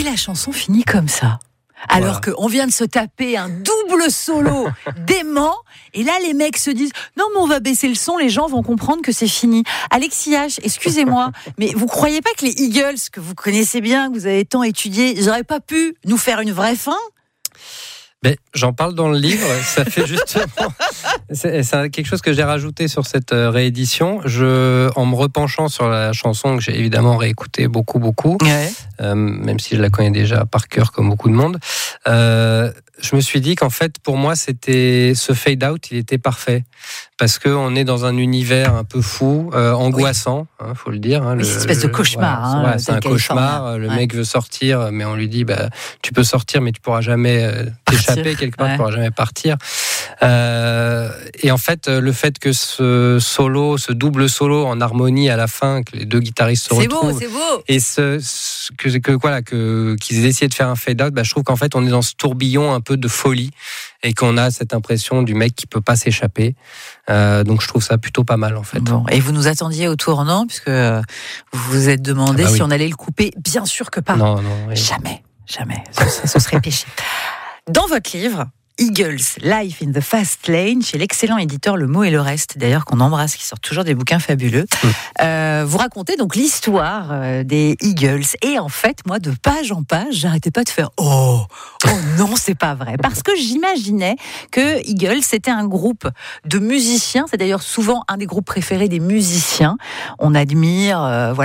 la chanson finit comme ça. Alors qu'on vient de se taper un double solo dément, et là les mecs se disent non mais on va baisser le son, les gens vont comprendre que c'est fini. Alexis H, excusez-moi, mais vous croyez pas que les Eagles, que vous connaissez bien, que vous avez tant étudié, ils auraient pas pu nous faire une vraie fin ? Mais j'en parle dans le livre, ça fait justement... C'est quelque chose que j'ai rajouté sur cette réédition. En me repenchant sur la chanson que j'ai évidemment réécoutée beaucoup, même si je la connais déjà par cœur comme beaucoup de monde, je me suis dit qu'en fait, pour moi, ce fade-out, il était parfait. Parce qu'on est dans un univers un peu fou, angoissant, faut le dire. C'est une espèce de cauchemar. C'est un cauchemar. Le mec veut sortir, mais on lui dit tu peux sortir, mais tu pourras jamais t'échapper quelque part, tu pourras jamais partir. Et en fait, le fait que ce double solo en harmonie à la fin, que les deux guitaristes se retrouvent, c'est beau. Et qu'ils aient essayé de faire un fade-out, je trouve qu'en fait on est dans ce tourbillon un peu de folie et qu'on a cette impression du mec qui peut pas s'échapper. Donc je trouve ça plutôt pas mal en fait. Bon, et vous nous attendiez au tournant puisque vous vous êtes demandé si on allait le couper. Bien sûr que pas. Non, oui. Jamais. Ce serait péché. Dans votre livre, Eagles, Life in the Fast Lane, chez l'excellent éditeur Le Mot et le Reste, d'ailleurs qu'on embrasse, qui sort toujours des bouquins fabuleux. Vous racontez donc l'histoire des Eagles. Et en fait, moi, de page en page, j'arrêtais pas de faire « Oh non, c'est pas vrai !» Parce que j'imaginais que Eagles, c'était un groupe de musiciens. C'est d'ailleurs souvent un des groupes préférés des musiciens. On admire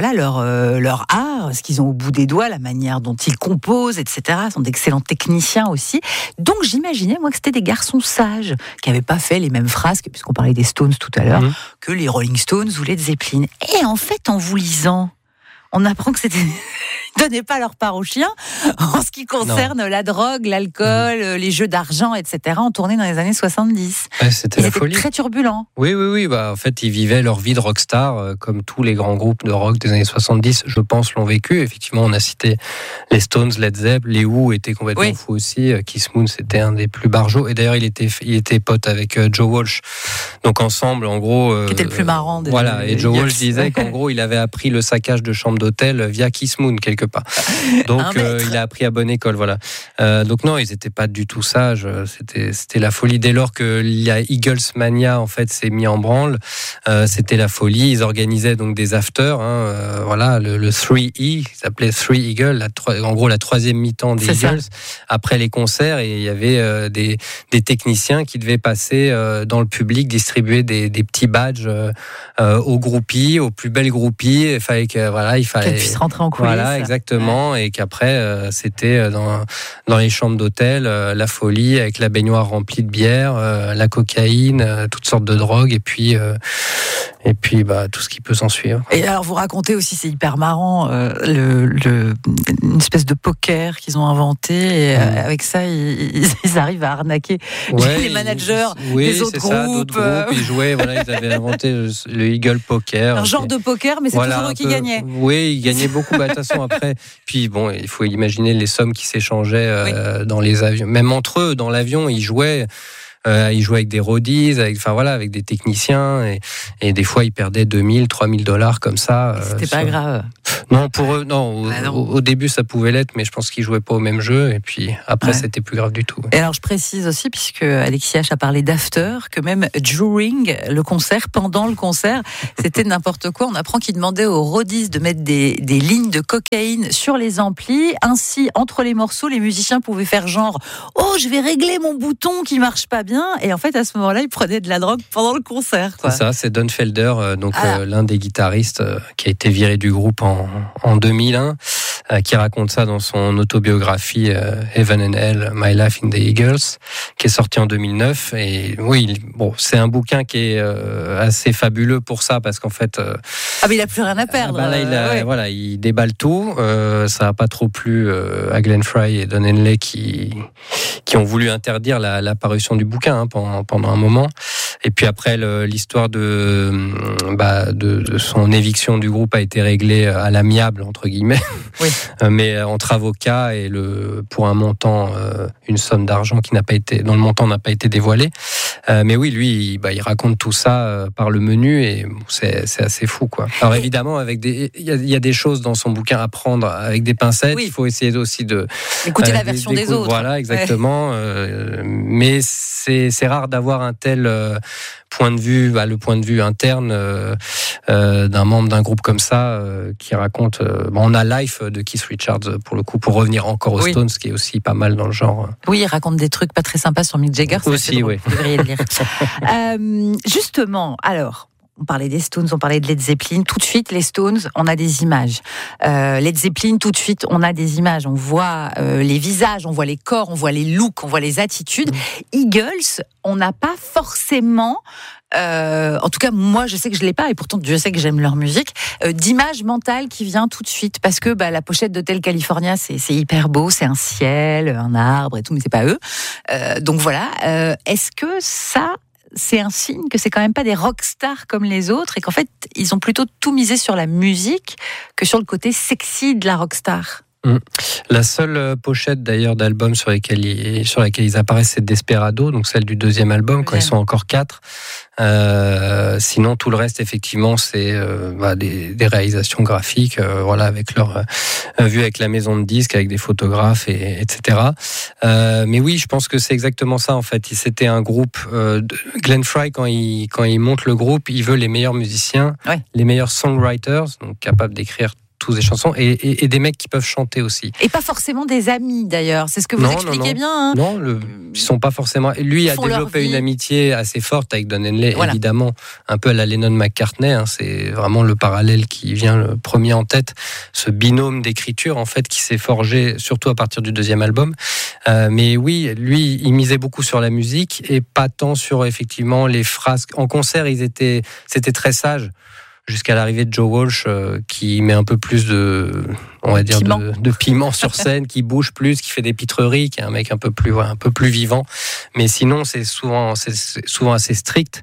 leur art, ce qu'ils ont au bout des doigts, la manière dont ils composent, etc. Ils sont d'excellents techniciens aussi. Donc j'imaginais moi que c'était des garçons sages qui n'avaient pas fait les mêmes phrases, puisqu'on parlait des Stones tout à l'heure, que les Rolling Stones ou les Zeppelin. Et en fait, en vous lisant, on apprend que c'était... Ils ne donnaient pas leur part aux chiens en ce qui concerne la drogue, l'alcool, les jeux d'argent, etc. en tournée dans les années 70. C'était la folie. Très turbulent. Oui. En fait, ils vivaient leur vie de rockstar comme tous les grands groupes de rock des années 70, je pense, l'ont vécu. Effectivement, on a cité les Stones, Led Zeppelin, les Who étaient complètement fous aussi. Keith Moon, c'était un des plus barjots. Et d'ailleurs, il était pote avec Joe Walsh. Donc ensemble, en gros... qui était le plus marrant. Et Joe Walsh disait qu'en gros, il avait appris le saccage de chambre d'hôtel via Keith Moon, quelque part. Donc il a appris à bonne école, voilà. Donc non, ils n'étaient pas du tout sages. C'était la folie. Dès lors que la Eagles Mania en fait s'est mis en branle, c'était la folie. Ils organisaient donc des afters, le 3E, qui s'appelait 3 Eagles, en gros la troisième mi-temps des Eagles. Après les concerts, et il y avait des techniciens qui devaient passer dans le public, distribuer des petits badges aux groupies, aux plus belles groupies. Il fallait qu'elles puissent rentrer en coulisses. Voilà, exactement. Et qu'après, c'était dans les chambres d'hôtel, la folie avec la baignoire remplie de bière, la cocaïne, toutes sortes de drogues, et puis tout ce qui peut s'en suivre. Et alors, vous racontez aussi, c'est hyper marrant, une espèce de poker qu'ils ont inventé. Et avec ça, ils arrivent à arnaquer les managers des autres groupes. Ils jouaient, ils avaient inventé le Eagle Poker. Un genre de poker, mais c'est toujours eux qui gagnaient. Oui, ils gagnaient beaucoup. De toute façon, après, puis bon, il faut imaginer les sommes qui s'échangeaient dans les avions. Même entre eux, dans l'avion, ils jouaient. Ils jouaient avec des roadies, avec des techniciens, et des fois ils perdaient $2,000-$3,000 comme ça. C'était pas grave. Non, pour eux, non. Au début, ça pouvait l'être, mais je pense qu'ils jouaient pas au même jeu, et puis après, c'était plus grave du tout. Et alors, je précise aussi, puisque Alexis H a parlé d'after, que même during le concert, pendant le concert, c'était n'importe quoi. On apprend qu'ils demandaient aux roadies de mettre des lignes de cocaïne sur les amplis. Ainsi, entre les morceaux, les musiciens pouvaient faire genre « Oh, je vais régler mon bouton qui marche pas bien ». Et en fait, à ce moment-là, ils prenaient de la drogue pendant le concert. C'est ça, c'est Don Felder, l'un des guitaristes qui a été viré du groupe en 2001, qui raconte ça dans son autobiographie Heaven and Hell, My Life in the Eagles, qui est sorti en 2009. Et oui, c'est un bouquin qui est assez fabuleux pour ça, parce qu'en fait... mais il a plus rien à perdre. Il déballe tout. Ça n'a pas trop plu à Glenn Frey et Don Henley qui ont voulu interdire la parution du bouquin pendant un moment. Et puis après, l'histoire de son éviction du groupe a été réglée à l'amiable, entre guillemets, oui. Mais entre avocats et pour un montant, une somme d'argent dont le montant n'a pas été dévoilé. Mais oui, lui, il raconte tout ça par le menu et c'est assez fou, quoi. Alors évidemment, il y a des choses dans son bouquin à prendre avec des pincettes. Oui. Il faut essayer aussi d'écouter la version des autres. Voilà, exactement. Ouais. Mais c'est rare d'avoir un tel point de vue, le point de vue interne d'un membre d'un groupe comme ça qui raconte. On a Life de Keith Richards pour le coup, pour revenir encore aux Stones, qui est aussi pas mal dans le genre. Oui, il raconte des trucs pas très sympas sur Mick Jagger. Aussi, oui. Vous devriez le lire. Justement, alors. On parlait des Stones, on parlait de Led Zeppelin. Tout de suite, les Stones, on a des images. Led Zeppelin, tout de suite, on a des images. On voit les visages, on voit les corps, on voit les looks, on voit les attitudes. Eagles, on n'a pas forcément... en tout cas, moi, je sais que je l'ai pas, et pourtant, je sais que j'aime leur musique. D'image mentale qui vient tout de suite, parce que la pochette d'Hotel California, c'est hyper beau, c'est un ciel, un arbre et tout, mais c'est pas eux. Donc voilà. Est-ce que ça, c'est un signe que c'est quand même pas des rockstars comme les autres, et qu'en fait, ils ont plutôt tout misé sur la musique que sur le côté sexy de la rockstar? La seule pochette d'ailleurs d'album sur laquelle ils apparaissent, c'est Desperado, donc celle du deuxième album, quand ils sont encore 4. Sinon tout le reste, effectivement, c'est des réalisations graphiques, avec leur vue avec la maison de disques, avec des photographes, etc. Mais oui, je pense que c'est exactement ça en fait. C'était un groupe. Glenn Frey, quand il monte le groupe, il veut les meilleurs musiciens, les meilleurs songwriters, donc capables d'écrire tous des chansons, et des mecs qui peuvent chanter aussi. Et pas forcément des amis d'ailleurs, c'est ce que vous expliquez bien. Hein. Non, ils sont pas forcément... Lui a développé une amitié assez forte avec Don Henley, évidemment, un peu à la Lennon-McCartney, hein, c'est vraiment le parallèle qui vient le premier en tête, ce binôme d'écriture en fait qui s'est forgé surtout à partir du deuxième album. Mais oui, lui, il misait beaucoup sur la musique et pas tant sur effectivement les phrases. En concert, c'était très sage. Jusqu'à l'arrivée de Joe Walsh, qui met un peu plus de piment sur scène, qui bouge plus, qui fait des pitreries, qui est un mec un peu plus vivant. Mais sinon, c'est souvent assez strict.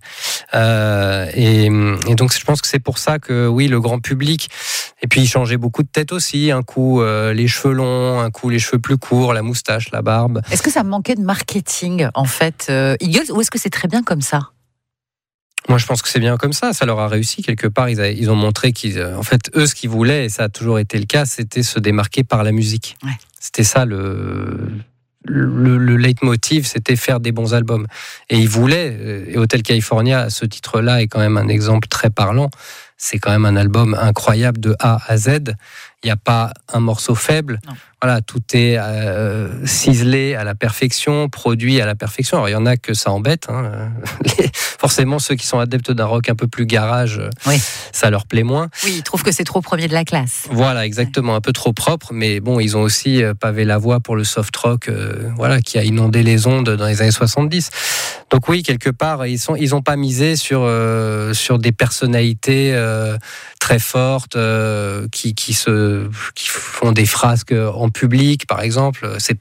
Et donc, je pense que c'est pour ça que, oui, le grand public. Et puis, il changeait beaucoup de tête aussi. Un coup, les cheveux longs, un coup, les cheveux plus courts, la moustache, la barbe. Est-ce que ça manquait de marketing, en fait, Eagles, ou est-ce que c'est très bien comme ça? Moi, je pense que c'est bien comme ça. Ça leur a réussi quelque part. Ils ont montré en fait, eux, ce qu'ils voulaient, et ça a toujours été le cas, c'était se démarquer par la musique. Ouais. C'était ça le leitmotiv, c'était faire des bons albums. Et ils voulaient. Et Hotel California, à ce titre-là, est quand même un exemple très parlant. C'est quand même un album incroyable de A à Z. Il n'y a pas un morceau faible. Non. Voilà, tout est ciselé à la perfection, produit à la perfection. Alors, il y en a que ça embête. Hein. Forcément, ceux qui sont adeptes d'un rock un peu plus garage, ça leur plaît moins. Oui, ils trouvent que c'est trop premier de la classe. Voilà, exactement, un peu trop propre. Mais bon, ils ont aussi pavé la voie pour le soft rock, qui a inondé les ondes dans les années 70. Donc oui, quelque part, ils ont pas misé sur des personnalités très fortes qui font des frasques en public, par exemple. C'était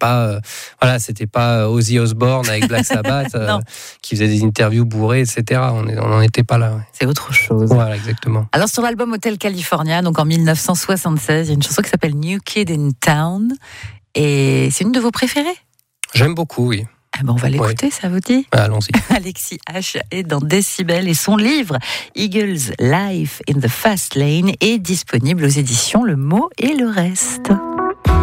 pas Ozzy Osbourne avec Black Sabbath qui faisait des interviews bourrées, etc. On n'en était pas là. Ouais. C'est autre chose. Voilà, exactement. Alors sur l'album Hotel California, donc en 1976, il y a une chanson qui s'appelle New Kid in Town, et c'est une de vos préférées? J'aime beaucoup, oui. On va l'écouter, ça vous dit? Allons-y. Alexis H est dans Décibel et son livre Eagles Life in the Fast Lane est disponible aux éditions Le Mot et le Reste.